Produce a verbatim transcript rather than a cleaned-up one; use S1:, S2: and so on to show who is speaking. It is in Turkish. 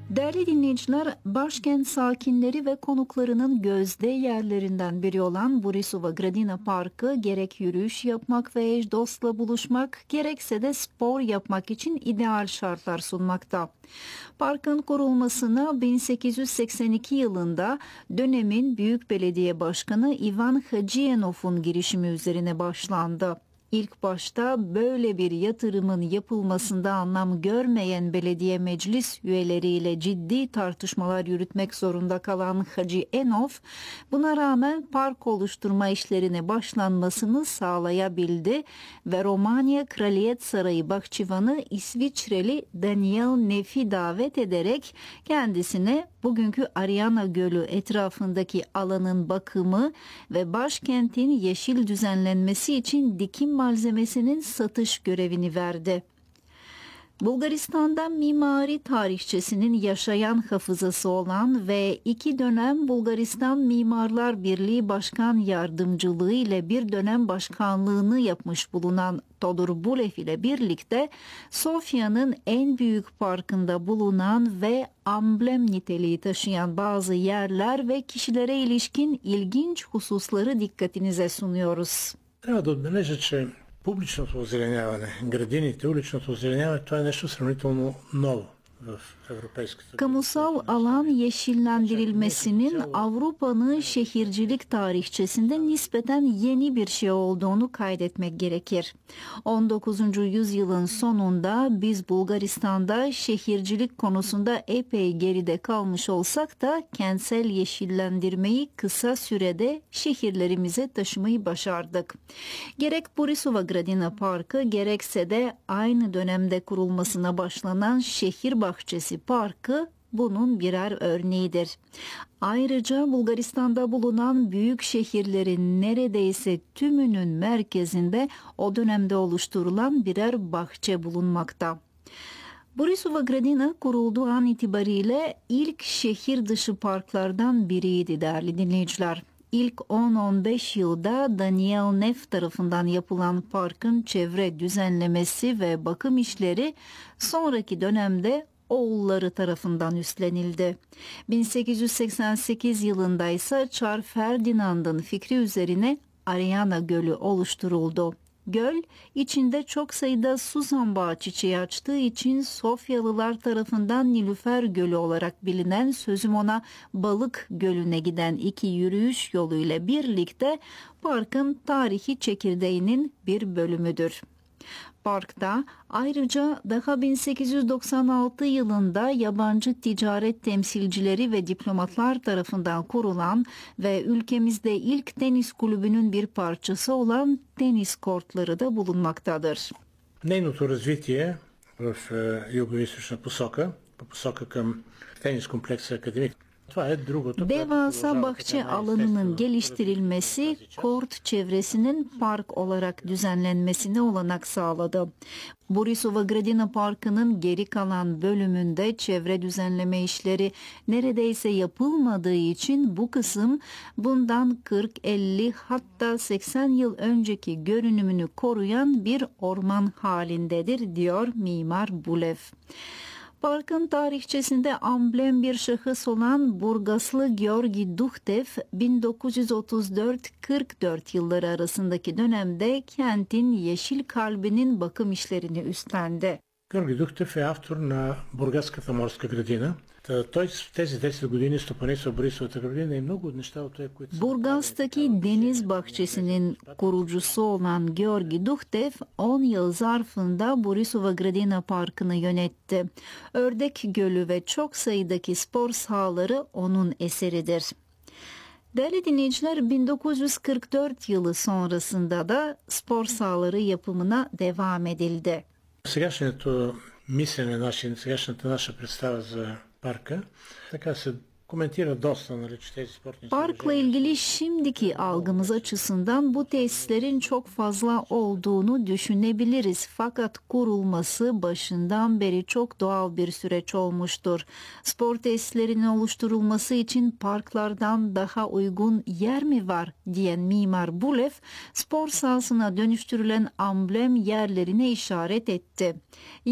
S1: Değerli dinleyiciler, başkent sakinleri ve konuklarının gözde yerlerinden biri olan Borisova Gradina Parkı gerek yürüyüş yapmak ve eş dostla buluşmak, gerekse de spor yapmak için ideal şartlar sunmakta. Parkın kurulmasına bin sekiz yüz seksen iki yılında dönemin Büyük Belediye Başkanı Ivan Hajiyanov'un girişimi üzerine başlandı. İlk başta böyle bir yatırımın yapılmasında anlam görmeyen belediye meclis üyeleriyle ciddi tartışmalar yürütmek zorunda kalan Hajiyanov, buna rağmen park oluşturma işlerine başlanmasını sağlayabildi ve Romanya Kraliyet Sarayı Bahçıvanı İsviçreli Daniel Neff'i davet ederek kendisine bugünkü Ariana Gölü etrafındaki alanın bakımı ve başkentin yeşil düzenlenmesi için dikim malzemesinin satış görevini verdi. Bulgaristan'dan mimari tarihçesinin yaşayan hafızası olan ve iki dönem Bulgaristan Mimarlar Birliği Başkan Yardımcılığı ile bir dönem başkanlığını yapmış bulunan Todor Bulev ile birlikte Sofya'nın en büyük parkında bulunan ve amblem niteliği taşıyan bazı yerler ve kişilere ilişkin ilginç hususları dikkatinize sunuyoruz.
S2: Трябва да отбележа, че публичното озеленяване, градините, уличното озеленяване, това е нещо сравнително ново в европейската.
S1: Kamusal alan yeşillendirilmesinin Avrupa'nın şehircilik tarihçesinde nispeten yeni bir şey olduğunu kaydetmek gerekir. on dokuzuncu yüzyılın sonunda biz Bulgaristan'da şehircilik konusunda epey geride kalmış olsak da kentsel yeşillendirmeyi kısa sürede şehirlerimize taşımayı başardık. Gerek Borisova Gradina Parkı gerekse de aynı dönemde kurulmasına başlanan şehir bahçesi parkı bunun birer örneğidir. Ayrıca Bulgaristan'da bulunan büyük şehirlerin neredeyse tümünün merkezinde o dönemde oluşturulan birer bahçe bulunmakta. Borisova Gradina kurulduğu an itibariyle ilk şehir dışı parklardan biriydi değerli dinleyiciler. İlk on on beş yılda Daniel Neff tarafından yapılan parkın çevre düzenlemesi ve bakım işleri sonraki dönemde oğulları tarafından üstlenildi. bin sekiz yüz seksen sekiz yılında ise Çar Ferdinand'ın fikri üzerine Ariana Gölü oluşturuldu. Göl, içinde çok sayıda susam çiçeği açtığı için Sofyalılar tarafından Nilüfer Gölü olarak bilinen, sözüm ona Balık Gölü'ne giden iki yürüyüş yoluyla birlikte parkın tarihi çekirdeğinin bir bölümüdür. Parkta ayrıca daha bin sekiz yüz doksan altı yılında yabancı ticaret temsilcileri ve diplomatlar tarafından kurulan ve ülkemizde ilk tenis kulübünün bir parçası olan tenis kortları da bulunmaktadır.
S2: Нейното развитие в югоизточна посока, по посока към тенис комплекса Академик.
S1: Devasa bahçe alanının geliştirilmesi kort çevresinin park olarak düzenlenmesine olanak sağladı. Borisova Gradina Parkı'nın geri kalan bölümünde çevre düzenleme işleri neredeyse yapılmadığı için bu kısım bundan kırk elli hatta seksen yıl önceki görünümünü koruyan bir orman halindedir diyor Mimar Bulev. Parkın tarihçesinde amblem bir şahıs olan Burgaslı Georgi Duhtev bin dokuz yüz otuz dört kırk dört yılları arasındaki dönemde kentin yeşil kalbinin bakım işlerini üstlendi.
S2: Георги Духтев е автор на Бургаската морска градина. Той в тези десет години стопанисва Борисовата градина и много от нещата, които са...
S1: Burgaz'taki deniz bahçesinin kurucusu olan Georgi Duhtev on yıl zarfında Borisova Gradina Parkı'nı yönetti. Ördek Gölü ve çok sayıdaki spor sahaları onun eseridir. Değerli dinleyiciler, bin dokuz yüz kırk dört yılı sonrasında da spor sahaları yapımına devam edildi.
S2: Сегашното мислене, наше, сегашната наша представа за парка, така се коментира доста, нали, че тези спортни
S1: Parkla ilgili şimdiki algımız açısından bu tesislerin çok fazla olduğunu düşünebiliriz. Fakat kurulması başından beri çok doğal bir süreç olmuştur. Spor tesislerinin oluşturulması için parklardan daha uygun yer mi var diyen Mimar Bulev, spor sahasına dönüştürülen amblem yerlerine işaret etti.